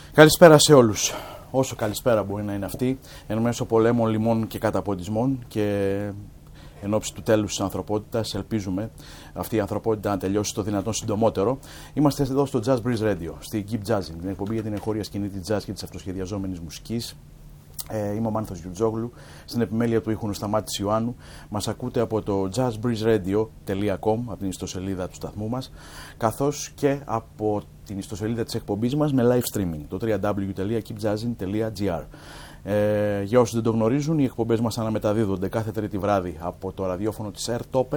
Καλησπέρα σε όλους. Όσο καλησπέρα μπορεί να είναι αυτή, εν μέσω πολέμων, λοιμών και καταποντισμών και εν ώψη του τέλους της ανθρωπότητας, ελπίζουμε αυτή η ανθρωπότητα να τελειώσει το δυνατόν συντομότερο. Είμαστε εδώ στο Jazz Breeze Radio, στη Keep Jazzing, την εκπομπή για την εγχώρια σκηνή της jazz και της αυτοσχεδιαζόμενης μουσικής. Είμαι ο Μάνθος Γιουτζόγλου, στην επιμέλεια του ήχου ο Σταμάτης Ιωάννου. Μας ακούτε από το jazzbreezeradio.com, από την ιστοσελίδα του σταθμού μας, καθώς και από την ιστοσελίδα της εκπομπής μας με live streaming, το www.keepjazzing.gr. Για όσους δεν το γνωρίζουν, οι εκπομπές μας αναμεταδίδονται κάθε Τρίτη βράδυ από το ραδιόφωνο της Airtopen